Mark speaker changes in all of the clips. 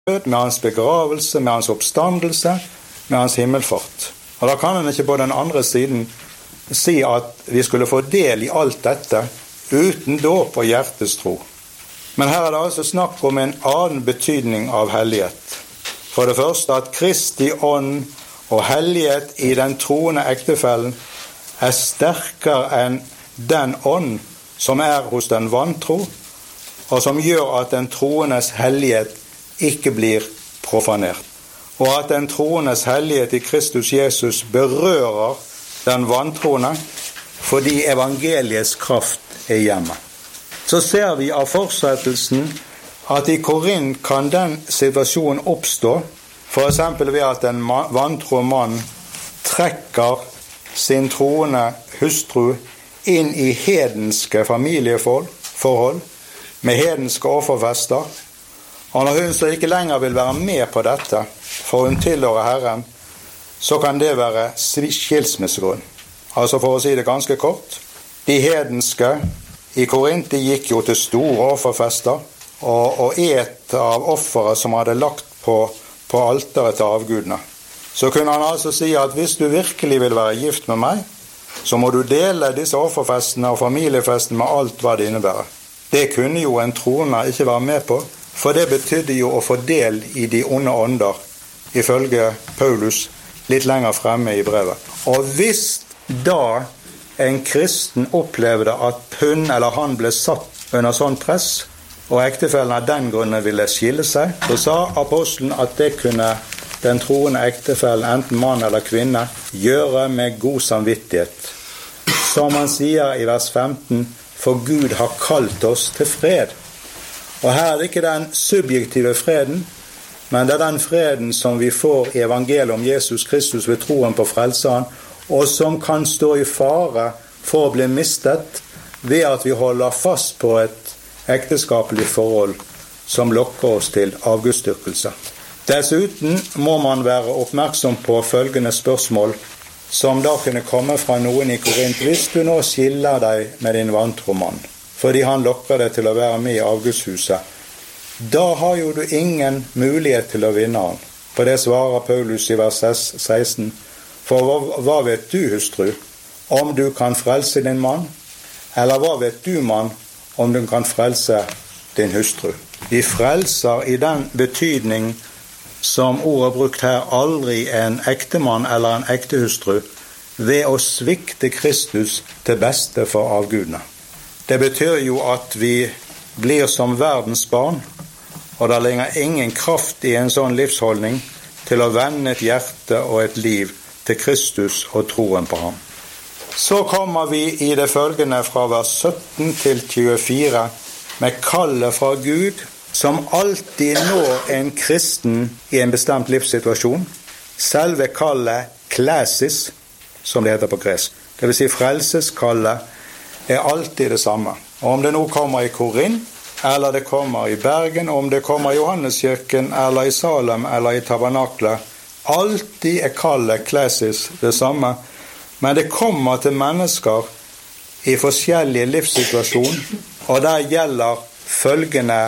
Speaker 1: død, med hans begravelse, med hans oppstandelse, med hans himmelfart. Og da kan han ikke på den andre siden si at vi skulle få del i alt dette uten dåp og hjertets tro. Men her er det altså snakk om en annen betydning av hellighet. For det første at Kristi ånd og hellighet i den troende ektefellen er sterkere enn den ånd som er hos den vantro, og som gjør at den troendes hellighet ikke blir profanert. Og at den troendes hellighet i Kristus Jesus berører den vantroende fordi evangeliets kraft er hjemme. Så ser vi av fortsettelsen at i Korint kan den situasjonen oppstå, for eksempel ved at en vantro mann trekker sin troende hustru inn i hedenske familieforhold med hedenske offerfester, og når hun så ikke lenger vil være med på dette, for hun tilhører Herren, så kan det være skilsmissegrunn. Altså for å si det ganske kort, de hedenske i Korint, de gikk jo til store offerfester, og et av offeret som hadde lagt på alteret til avgudene. Så kunne han altså si at hvis du virkelig vil være gift med meg, så må du dele disse offerfestene og familiefestene med alt hva det innebærer. Det kunne jo en troende ikke være med på, for det betydde jo å få del i de onde ånder, ifølge Paulus litt lenger fremme i brevet. Og hvis da en kristen opplevde at hun eller han ble satt under sånn press, og ektefellen av den grunnen ville skille seg, så sa apostelen at det kunne den troende ektefellen, enten mann eller kvinne, gjøre med god samvittighet. Som han sier i vers 15, for Gud har kalt oss til fred. Og her er det ikke den subjektive freden, men det er den freden som vi får i evangeliet om Jesus Kristus ved troen på frelseren, og som kan stå i fare for å bli mistet ved at vi holder fast på et ekteskapelig forhold som lokker oss til avgudsdyrkelse. Dessuten må man være oppmerksom på følgende spørsmål, som da kunne komme fra noen i Korint. Hvis du nå skiller deg med din vantro mann, fordi han lokker deg til å være med i avgudshuset, da har jo du ingen mulighet til å vinne han. På det svarer Paulus i vers 16, for hva vet du, hustru, om du kan frelse din mann? Eller hva vet du, mann, om du kan frelse din hustru? Vi frelser i den betydning som ordet brukt her, aldri en ektemann eller en ektehustru, ved å svikte Kristus til beste for avgudene. Det betyr jo at vi blir som verdens barn, og det ligger ingen kraft i en sånn livsholdning til å vende et hjerte og et liv til Kristus og troen på ham. Så kommer vi i det følgende fra vers 17 til 24 med kallet fra Gud, som alltid når en kristen i en bestemt livssituasjon. Selve kallet klesis, som det heter på gresk. Det vil si frelseskallet er alltid det samme. Og om det nå kommer i Korint, eller det kommer i Bergen, om det kommer i Johanneskirken, eller i Salem, eller i Tabernaklet, alltid er kallet klesis det samme. Men det kommer til mennesker i forskjellige livssituasjoner, og der gjelder følgende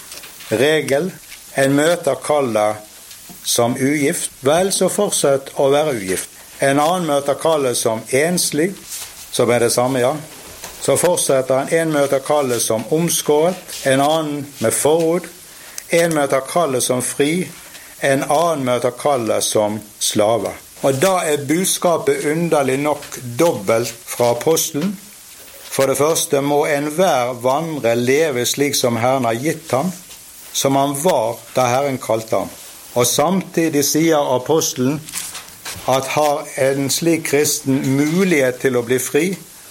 Speaker 1: regel: en møter kallet som ugift, vel så fortsett å være ugift. En annen møter kallet som enslig, som er det samme, ja. Så fortsetter en møter kallet som omskåret, en annen med forhud, en møter kallet som fri, en annen møter kallet som slave. Og da er budskapet underlig nok dobbelt fra apostelen. For det første må enhver vandre leve slik som Herren har gitt ham, som han var da Herren kalte ham. Og samtidig sier apostelen at har en slik kristen mulighet til å bli fri,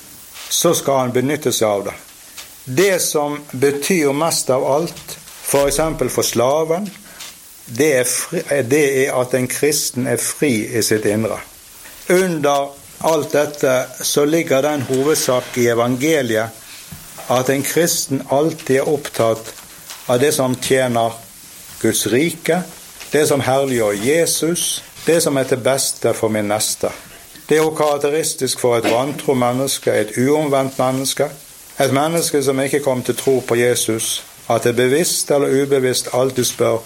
Speaker 1: så skal han benytte seg av det. Det som betyr mest av alt, for eksempel for slaven, det er at en kristen er fri i sitt indre. Under alt dette så ligger den hovedsak i evangeliet at en kristen alltid er opptatt av det som tjener Guds rike, det som herliggjør Jesus, det som er til beste for min neste. Det er jo karakteristisk for et vantro menneske, et uomvendt menneske, et menneske som ikke kom til tro på Jesus, at det bevisst eller ubevisst alltid spør,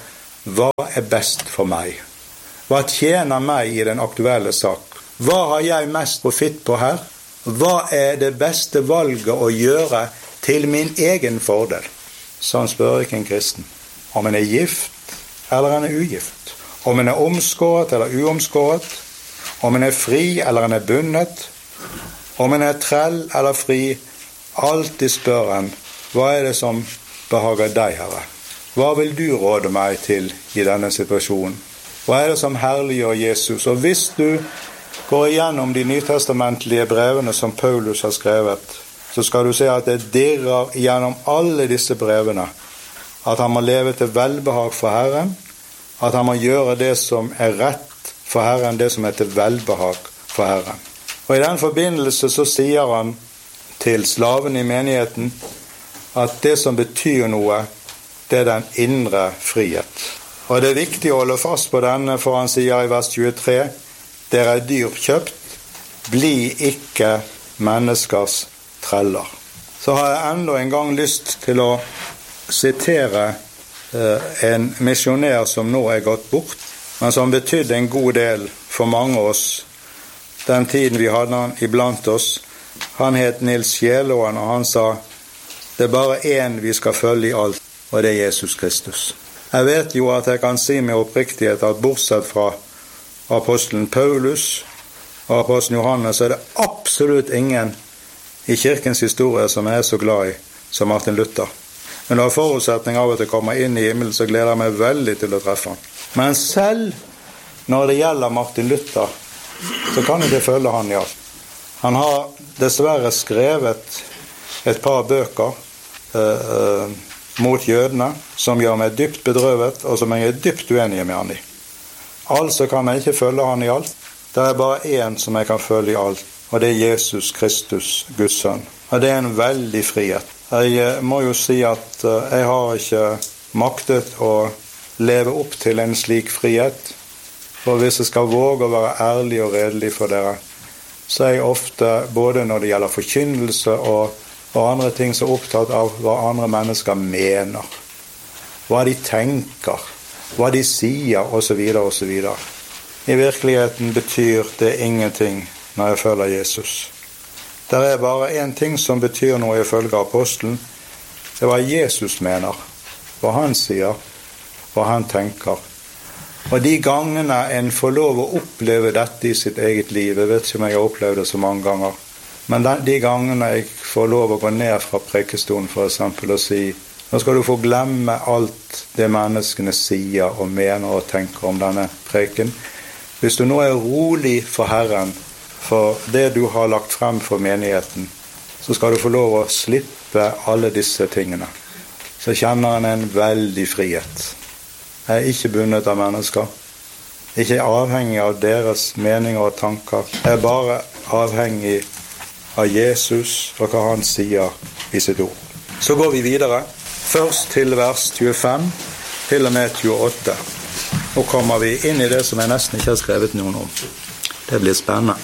Speaker 1: hva best for meg? Hva tjener meg i den aktuelle sak? Hva har jeg mest profitt på her? Hva det beste valget å gjøre til min egen fordel? Sånn spør ikke en kristen. Om en gift eller en ugift. Om en omskåret eller uomskåret. Om en fri eller en bundet. Om en trell eller fri. Alltid spør en, hva det som behager deg, Herre? Hva vil du råde meg til i denne situasjonen? Hva det som herliggjør Jesus? Og hvis du går igjennom de nytestamentlige brevene som Paulus har skrevet, så skal du se at det dirrer gjennom alle disse brevene, at han må leve til velbehag for Herren, at han må gjøre det som rett for Herren, det som til velbehag for Herren. Og i den forbindelse så sier han til slaven i menigheten at det som betyr noe, det den indre frihet. Og det viktig å holde fast på denne, for han sier i vers 23, dere dyrt kjøpt, bli ikke menneskers treller. Så har jeg enda en gang lyst til å sitere en misjonær som nå gått bort, men som betydde en god del for mange av oss. Den tiden vi hadde han iblant oss, han het Nils Kjelåen, og han sa, det bare en vi skal følge i alt, og det Jesus Kristus. Jeg vet jo at jeg kan si med oppriktighet at bortsett fra apostelen Paulus og apostelen Johannes, så det absolutt ingen i kirkens historie som jeg så glad i som Martin Luther. Men da forutsetning av at jeg kommer inn i himmelen, så gleder jeg meg veldig til å treffe han. Men selv når det gjelder Martin Luther, så kan jeg ikke følge han i alt. Han har dessverre skrevet et par bøker mot jødene, som gjør meg dypt bedrøvet, og som jeg dypt uenig med han i. Altså kan jeg ikke følge han i alt. Det bare en som jeg kan følge i alt, og det Jesus Kristus, Guds sønn. Og det en veldig frihet. Jeg må jo si at jeg har ikke maktet å leve opp til en slik frihet. For hvis jeg skal våge å være ærlig og redelig for dere, så jeg ofte, både når det gjelder forkynnelse og andre ting, så opptatt av hva andre mennesker mener, hva de tenker, hva de sier, og så videre, og så videre. I virkeligheten betyr det ingenting når jeg følger Jesus. Det bare en ting som betyr noe ifølge apostelen. Det hva Jesus mener, hva han sier, hva han tenker. Og de gangene en får lov å oppleve dette i sitt eget liv, jeg vet ikke om jeg har opplevd det så mange ganger, men de gangene jeg får lov å gå ned fra prekestolen for eksempel og si, nå skal du få glemme alt det menneskene sier og mener og tenker om denne preken. Hvis du nå rolig for Herren, for det du har lagt frem for menigheten, så skal du få lov å slippe alle disse tingene. Så kjenner han en veldig frihet. Jeg ikke bundet av mennesker, ikke avhengig av deres meninger og tanker. Jeg bare avhengig av Jesus og hva han sier i sitt ord. Så går vi videre, først til vers 25 til og med 28. Nå kommer vi inn i det som jeg nesten ikke har skrevet noen om. Det blir spennende.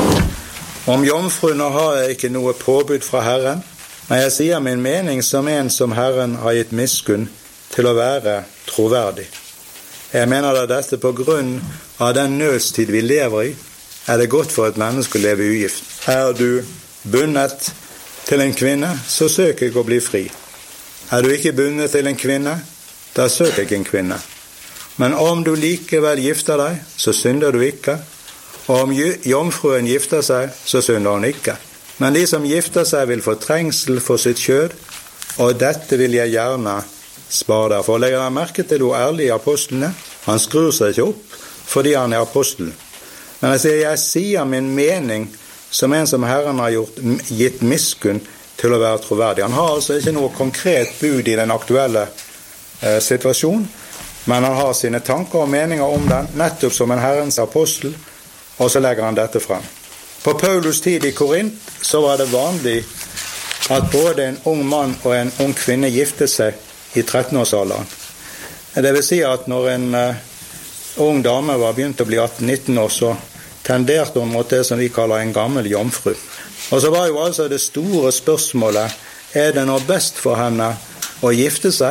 Speaker 1: Om jomfruene har jeg ikke noe påbud fra Herren, men jeg sier min mening som en som Herren har gitt miskunn til å være troverdig. Jeg mener da dette på grunn av den nødstid vi lever i, det godt for et menneske å leve ugift. Du bundet til en kvinne, så søk ikke å bli fri. Du ikke bundet til en kvinne, da søk ikke en kvinne. Men om du likevel gifter deg, så synder du ikke. Og om jomfruen gifter seg, så synder hun ikke. Men de som gifter seg vil få trengsel for sitt kjød, og dette vil jeg gjerne spare der. For legger han merke til hvor ærlig apostlene, han skrur seg ikke opp fordi han apostel. Men jeg sier min mening som en som Herren har gitt miskunn til å være troverdig. Han har altså ikke noe konkret bud i den aktuelle situasjonen, men han har sine tanker og meninger om den, nettopp som en Herrens apostel, og så legger han dette frem. På Paulus tid i Korint så var det vanlig at både en ung mann og en ung kvinne giftet seg i 13-årsalderen. Det vil si at når en ung dame var begynt å bli 18-19 år, så tenderte hun mot det som vi kaller en gammel jomfru. Og så var jo altså det store spørsmålet, det nå best for henne å gifte seg,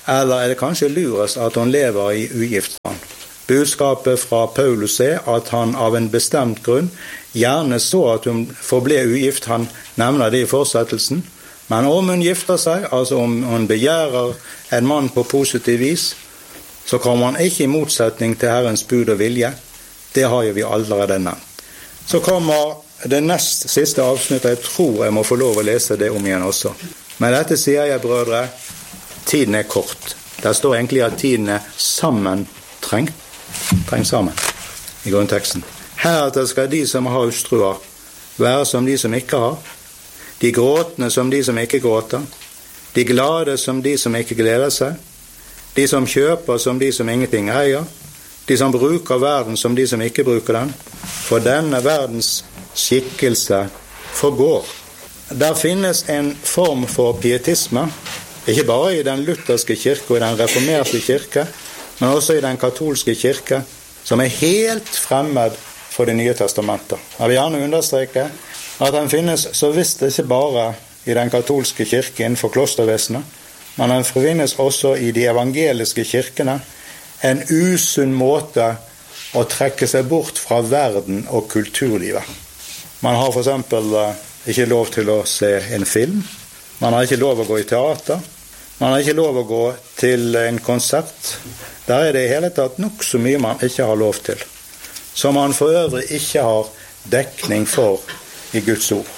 Speaker 1: eller det kanskje lurest at hun lever i ugift stand? Budskapet fra Paulus at han av en bestemt grunn gjerne så at hun forble ugift. Han nevner det i fortsettelsen. Men om hun gifter seg, altså om hun begjærer en mann på positiv vis, så kommer han ikke i motsetning til Herrens bud og vilje. Det har jo vi allerede nevnt. Så kommer det nest siste avsnittet. Jeg tror jeg må få lov å lese det om igjen også. Men dette sier jeg, brødre, tiden kort. Der står egentlig at tiden sammentrengt. Treng sammen i grunnteksten. Heretter skal de som har hustruer være som de som ikke har, de gråtende som de som ikke gråter, de glade som de som ikke gleder seg, de som kjøper som de som ingenting eier, de som bruker verden som de som ikke bruker den, for denne verdens skikkelse forgår. Der finnes en form for pietisme, ikke bare i den lutherske kirke og i den reformerte kirke, men også i den katolske kirke, som helt fremmed for det nye testamentet. Jeg vil gjerne understreke at den finnes så visst ikke bare i den katolske kirke innenfor klostervesenet, men den finnes også i de evangeliske kirkene, en usunn måte å trekke seg bort fra verden og kulturlivet. Man har for eksempel ikke lov til å se en film, man har ikke lov å gå i teater, man har ikke lov å gå til en konsert. Der det i hele tatt nok så mye man ikke har lov til, som man for øvrig ikke har dekning for i Guds ord.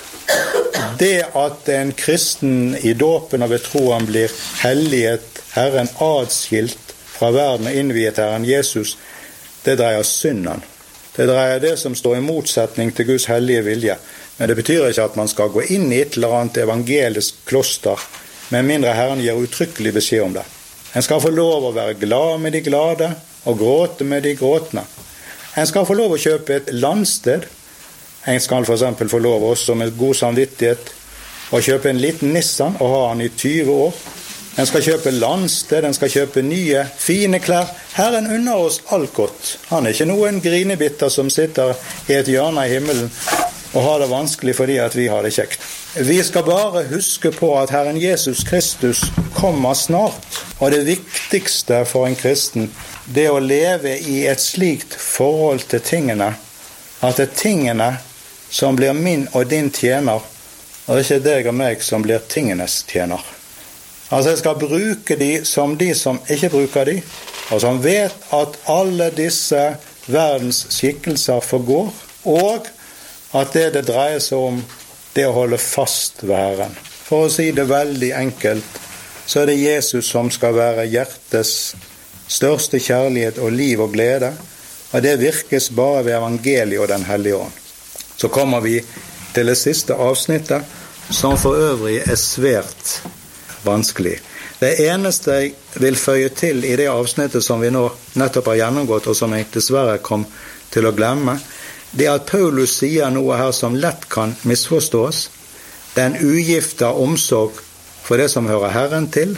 Speaker 1: Det at en kristen i dåpen og ved troen blir helliget Herren, adskilt fra verden og innviet Herren Jesus, det dreier synden. Det dreier det som står i motsetning til Guds hellige vilje. Men det betyr ikke at man skal gå inn i et eller annet evangelisk kloster, med mindre Herren gir uttrykkelig beskjed om det. En skal få lov å være glad med de glade og gråte med de gråtende. En skal få lov å kjøpe et landsted. En skal for eksempel få lov også med god samvittighet å kjøpe en liten Nissan og ha den i 20 år. En skal kjøpe landsted, en skal kjøpe nye, fine klær. Herren unner oss alt godt. Han ikke noen grinebitter som sitter i et hjørne i himmelen og har det vanskelig fordi at vi har det kjekt. Vi skal bare huske på at Herren Jesus Kristus kommer snart, og det viktigste for en kristen, det å leve i et slikt forhold til tingene, at det er tingene som blir min og din tjener, og ikke deg og meg som blir tingenes tjener. Altså jeg skal bruke de som ikke bruker de, og som vet at alle disse verdens skikkelser forgår, og at det dreier seg om det å holde fast ved Herren. For å si det veldig enkelt, så det Jesus som skal være hjertes største kjærlighet og liv og glede, og det virkes bare ved evangeliet og den hellige ånd. Så kommer vi til det siste avsnittet, som for øvrig svært vanskelig. Det eneste jeg vil føye til i det avsnittet som vi nå nettopp har gjennomgått, og som jeg dessverre kom til å glemme, det at Paulus sier noe her som lett kan misforstås. Den ugifte har omsorg for det som hører Herren til,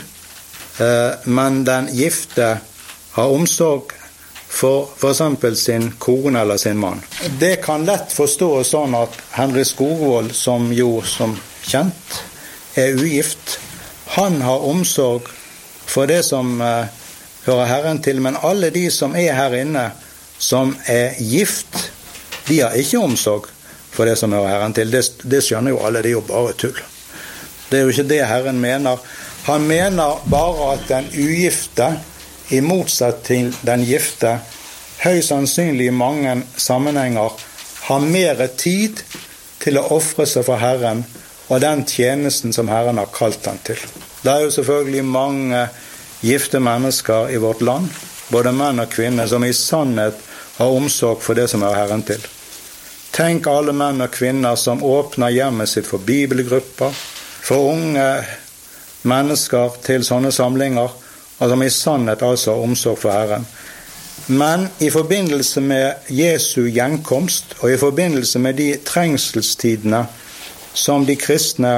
Speaker 1: men den gifte har omsorg for eksempel sin kone eller sin mann. Det kan lett forstås sånn at Henry Skogvold, som kjent ugift, han har omsorg for det som hører Herren til, men alle de som her inne som gift, de har ikke omsorg for det som hører Herren til. Det skjønner jo alle, det er jo bare tull. Det er jo ikke det Herren mener. Han mener bare at den ugifte, i motsetning til den gifte, høyst sannsynlig i mange sammenhenger, har mer tid til å offre seg for Herren og den tjenesten som Herren har kalt han til. Det er jo selvfølgelig mange gifte mennesker i vårt land, både menn og kvinner, som i sannhet har omsorg for det som er Herren til. Tenk alle menn og kvinner som åpner hjemmet sitt for bibelgrupper, for unge mennesker til sånne samlinger, og som i sannhet altså har omsorg for Herren. Men i forbindelse med Jesu gjenkomst, og i forbindelse med de trengselstidene som de kristne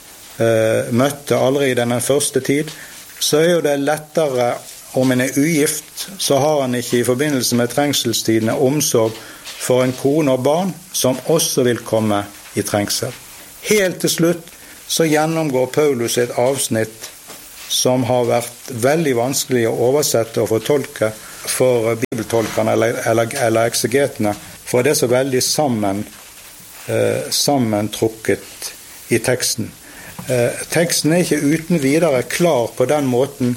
Speaker 1: møtte allerede i den første tid, så er jo det lettere om en ugift, så har han ikke i forbindelse med trengselstidene omsorg for en kone og barn som også vil komme i trengsel. Helt til slutt så gjennomgår Paulus et avsnitt som har vært veldig vanskelig å oversette og fortolke for bibeltolkerne eller eksegetene, for det er så veldig sammentrukket i teksten. Teksten er ikke uten videre klar på den måten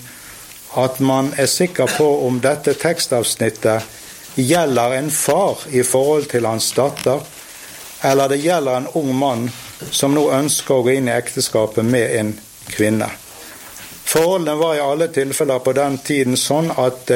Speaker 1: at man er sikker på om dette tekstavsnittet gjelder en far i forhold til hans datter, eller det gjelder en ung mann som nå ønsker å gå inn i ekteskapet med en kvinne. Forholdene var i alle tilfeller på den tiden sånn at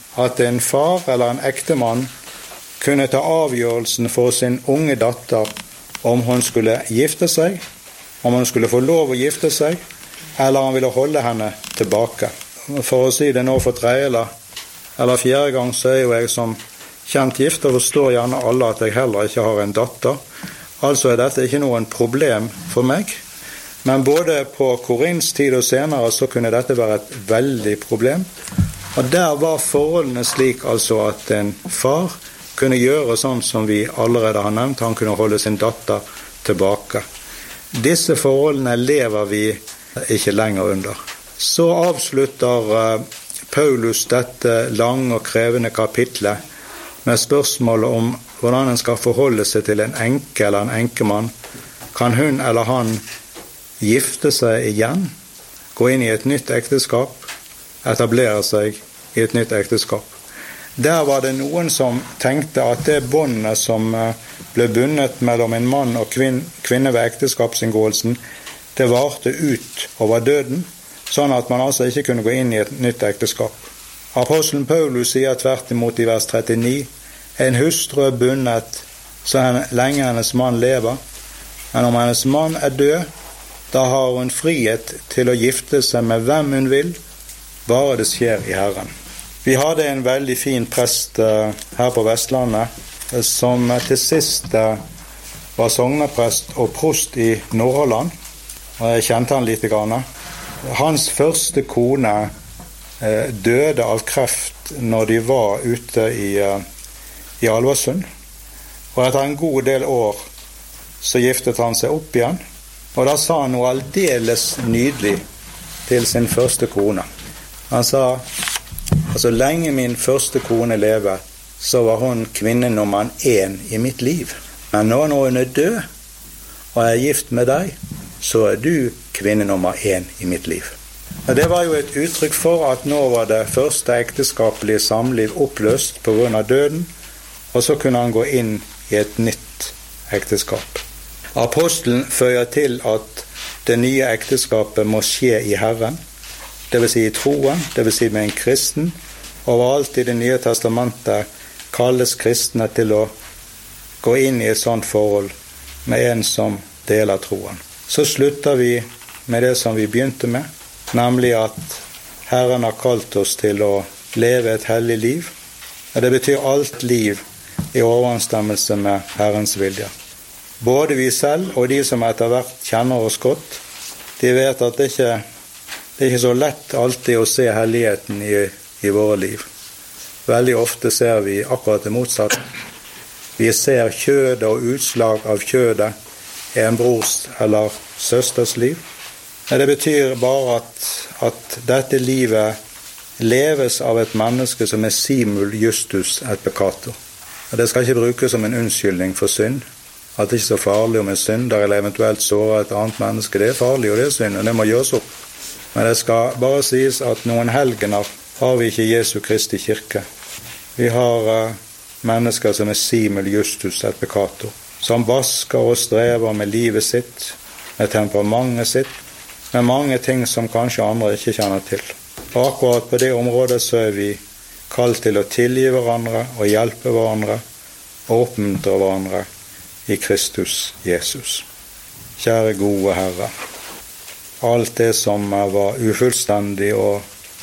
Speaker 1: en far eller en ektemann kunne ta avgjørelsen for sin unge datter om hun skulle gifte seg, om hun skulle få lov å gifte seg, eller han ville holde henne tilbake. For å si det nå for tredje eller fjerde gang, så er jo jeg som kjent gift, og forstår gjerne alle at jeg heller ikke har en datter. Altså er dette ikke noen problem for meg. Men både på Korinths tid og senere så kunne dette være et veldig problem. Og der var forholdene slik altså at en far kunne gjøre sånn som vi allerede har nevnt. Han kunne holde sin datter tilbake. Disse forholdene lever vi ikke lenger under. Så avslutter Paulus dette lange og krevende kapitlet med spørsmålet om hvordan en skal forholde seg til en enke eller en enkemann. Kan hun eller han gifte seg igjen, gå inn i et nytt ekteskap, etablere seg i et nytt ekteskap? Der var det noen som tenkte at det båndet som ble bundet mellom en mann og kvinne ved ekteskapsinngåelsen, det varte ut over døden, sånn at man altså ikke kunne gå inn i et nytt ekteskap. Apostelen Paulus sier tvert imot i vers 39, en hustru er bundet så lenge hennes mann lever, men om hennes mann er død, da har hun frihet til å gifte seg med hvem hun vil, bare det skjer i Herren. Vi hadde en veldig fin prest her på Vestlandet, som til sist var sogneprest og prost i Nordhordland, og jeg kjente han litt grann. Hans første kone døde av kreft når de var ute i Alversund, og etter en god del år så giftet han seg opp igjen, og da sa han noe aldeles nydelig til sin første kone. Han sa, så lenge min første kone lever, så var hun kvinne nummer 1 i mitt liv. Men når hun er død, og er gift med deg, så er du kvinne nummer 1 i mitt liv. Og det var jo et uttrykk for at nå var det første ekteskapelige samliv oppløst på grunn av døden, og så kunne han gå inn i et nytt ekteskap. Apostelen føyer til at det nye ekteskapet må skje i Herren, det vil si i troen, det vil si med en kristen. Overalt i Det nye testamentet kalles kristne til å gå inn i et sånt forhold med en som deler troen. Så slutter vi med det som vi begynte med, nemlig at Herren har kalt oss til å leve et hellig liv. Det betyr alt liv i overensstemmelse med Herrens vilje. Både vi selv og de som etter hvert kjenner oss godt, de vet at det er ikke så lett alltid å se helligheten i våre liv. Veldig ofte ser vi akkurat det motsatte. Vi ser kjødet og utslag av kjødet i en brors eller søsters liv. Det betyr bare at dette livet leves av et menneske som er simul justus et peccator. Og det skal ikke brukes som en unnskyldning for synd. At det ikke er så farlig om en synder eller eventuelt sårer et annet menneske. Det er farlig, og det er synd, og det må gjøres opp. Men det skal bare sies at noen helgener har vi ikke Jesu Kristi kirke. Vi har mennesker som er simul justus et peccator, som basker og strever med livet sitt, med temperamentet sitt, med mange ting som kanskje andre ikke kjenner til. Og akkurat på det området så er vi kalt til å tilgi hverandre og hjelpe hverandre og oppmuntre hverandre i Kristus Jesus. Kjære gode Herre, alt det som var ufullstendig og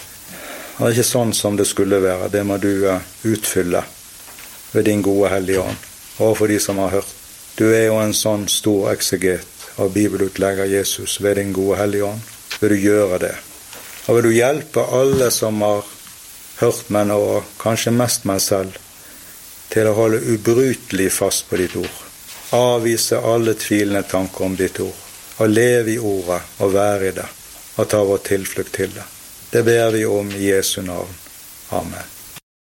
Speaker 1: ikke sånn som det skulle være, det må du utfylle ved din gode hellige ånd, og for de som har hørt. Du er jo en sånn stor ekseget av bibelutlegger Jesus ved din gode hellige ånd. Vil du gjøre det? Og vil du hjelpe alle som har hørt meg nå, og kanskje mest meg selv, til å holde ubrytelig fast på ditt ord. Avvise alle tvilende tanker om ditt ord, og leve i ordet og være i det, og ta vår tilflukt til det. Det ber vi om i Jesu navn. Amen.